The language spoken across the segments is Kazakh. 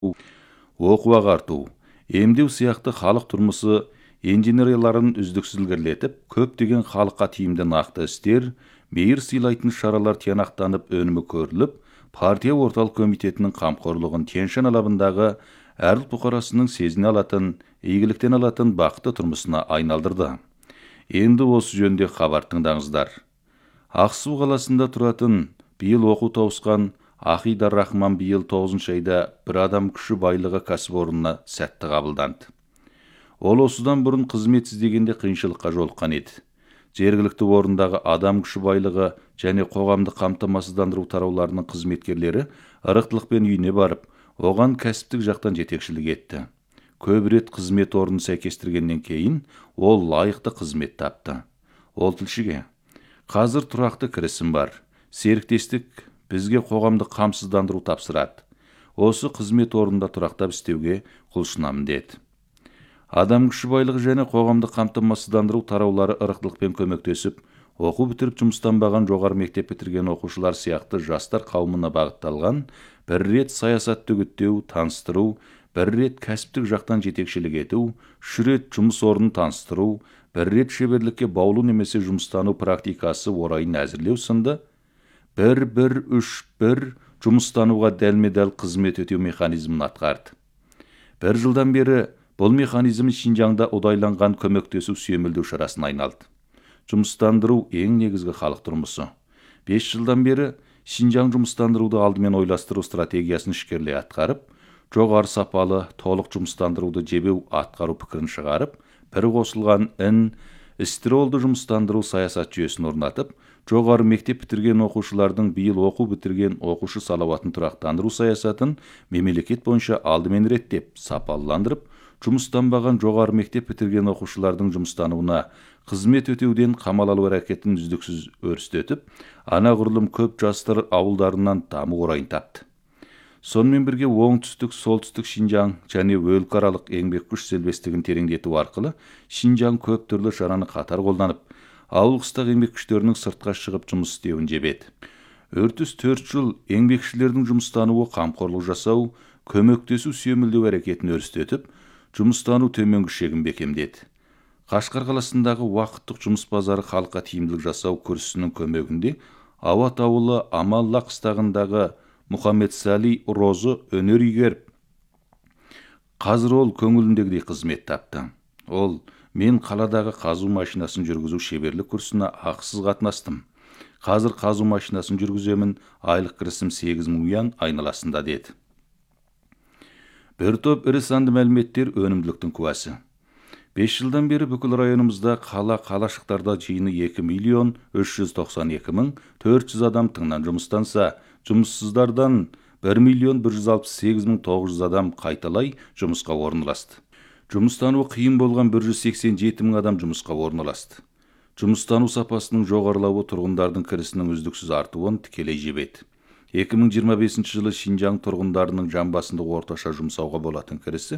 оқу ағарту, емдеу сияқты халық тұрмысы инженерияларын үздіксіз ілгерілетіп, көптеген халыққа тиімді нақты істер, мейір сыйлайтын шаралар тиянақтанып өнімі көріліп, партия орталық комитетінің қамқорлығын Тянь-Шань алабындағы әр ұлт бұқарасының сезіне алатын, игіліктен алатын бақытты тұрмысына айналдырды. Енді осы жөнде хабар тыңдаңыздар. Ақсу қаласында тұратын, биыл оқу тауысқан Ақидар Рахман биыл 9 айда бір адам күші байлығы кәсіпорнына сәтті қабылданды. Ол осыдан бұрын қызмет іздегенде қиыншылыққа жолыққан еді. Жергілікті орындағы адам күші байлығы және қоғамдық қамтамасыздандыру тарауларының қызметкерлері ырықтылықпен үйіне барып, оған кәсіптік жақтан жетекшілік етті. Көп рет қызмет орнын сәйкестіргеннен кейін ол лайықты қызмет тапты. Ол тілшіге: қазір тұрақты кірісім бар. Серіктестік бізге қоғамдық қамсыздандыру тапсырады. Осы қызмет орнында тұрақтап істеуге құлшынамын деді. Адам күші байлығы және қоғамдық қамтамасыздандыру тараулары ырықтылықпен көмектесіп, оқу бітіріп жұмыстанбаған жоғары мектеп бітірген оқушылар сияқты жастар қауымына бағытталған бір рет саясатты үгіттеу, таныстыру, бір рет кәсіптік жақтан жетекшілік ету, үш рет жұмыс орнын таныстыру, бір рет шеберлікке баулу немесе жұмыстану практикасы орайын әзірлеу сынды 1-1-3-1 жұмыстануға дәлме-дәл қызмет өтеу механизмін атқарды. Бір жылдан бері бұл механизм Шинжаңда ұдайланған көмектесу сүйемелдеу шарасына айналды. Жұмыстандыру ең негізгі халық тұрмысы. 5 жылдан бері Шинжаң жұмыстандыруды алдымен ойластыру стратегиясын ішкерлей атқарып, жоғары сапалы, толық жұмыстандыруды жебеу атқару пікірін шығарып, бір қосылған істіролды жұмыстандыру саясат жүйесін орнатып, жоғары мектеп бітірген оқушылардың биыл оқу бітірген оқушы салауатын тұрақтандыру саясатын мемлекет бойынша алдымен реттеп, сапалыландырып, жұмыстанбаған жоғары мектеп бітірген оқушылардың жұмыстануына қызмет өтеуден қамал алу әрекетін үздіксіз өрістетіп, анағұрлым көп жастар ауылдарынан даму орайын тапты. Сонымен бірге оңтүстік, солтүстік Шинжаң және өлкеаралық еңбек күш селбестігін тереңдету арқылы Шинжаң көп түрлі шараны қатар қолданып, ауыл-қыстақ еңбек күштерінің сыртқа шығып жұмыс істеуін жебеді. 4 жыл еңбекшілердің жұмыстануы қамқорлық жасау, көмектесу сүйемелдеу әрекетін өрістетіп, жұмыстану төменгі шегін бекемдеді. Қашқар қаласындағы уақыттық жұмыс базары халыққа тиімділік жасау күрсінің көмегінде Ауат ауылы Амалла қыстағындағы Мұхаммед Сали Розы өнер игеріп, қазір ол көңіліндегідей қызмет тапты. Ол: мен қаладағы қазу машинасын жүргізу шеберлік курсына ақысыз қатынастым. Қазір қазу машинасын жүргіземін, айлық кірісім 8.000 юан айналасында деді. Бір топ ірі санды мәліметтер өнімділіктің куәсі. 5 жылдан бері бүкіл районымызда қалашықтарда жиыны 2.392.400 адам тыңнан жұмыстанса, жұмыссыздардан 1.168.900 адам қайталай жұмысқа орналасты. Жұмыстануы қиын болған 187.000 адам жұмысқа орналасты. Жұмыстану сапасының жоғарылауы тұрғындардың кірісінің үздіксіз артуын тікелей жебеді. 2025 жылы Шинжаң тұрғындарының жан-басында орташа жұмсауға болатын кірісі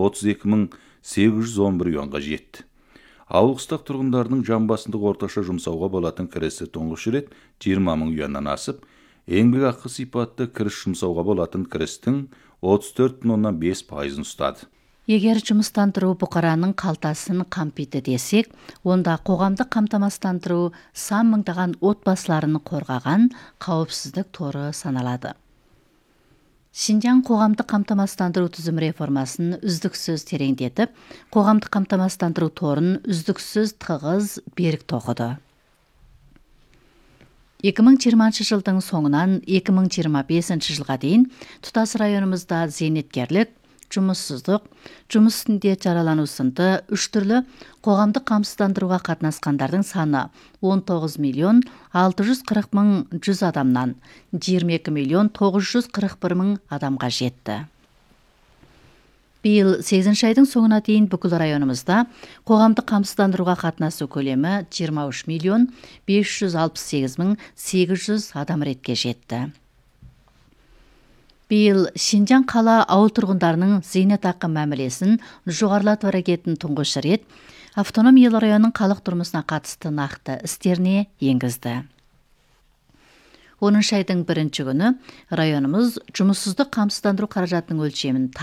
32.811 юанға жетті. Ауыл-қыстақ тұрғындарының жан-басында орташа жұмсауға болатын кірісі тұңғыш рет 20.000 юаннан асып, еңбек ақы сипатты кіріс жұмсауға болатын кірістің 34.5%-ын ұстады. Егер жұмыстандыру бұқараның қалтасын қампиды десек, онда қоғамдық қамтамасыздандыру сан мыңдаған отбасыларын қорғаған қауіпсіздік торы саналады. Шинжаң қоғамдық қамтамасыздандыру тізім реформасын үздіксіз тереңдетіп, қоғамдық қамтамасыздандыру торын үздіксіз тығыз берік тоқыды. 2020 жылдың соңынан 2025 жылға дейін тұтас районымызда зейнеткерлік, жұмыссыздық, жұмыс үстінде жаралану сынды 3 түрлі қоғамдық қамсыздандыруға қатынасқандардың саны 19.640.100 адамнан 22.941.000 адамға жетті. Биыл 8 айдың соңына дейін бүкіл районымызда қоғамдық қамсыздандыруға қатынасу көлемі 23.568.800 адам ретке жетті. Биыл Шинжаң қала ауыл тұрғындарының зейнетақы мәмілесін жоғарылату әрекетін тұңғыш рет автономиялы районның халық тұрмысына қатысты нақты істеріне енгізді. 10 айдың 1 күні районымыз жұмыссыздық қамсыздандыру қаражатының өлчемін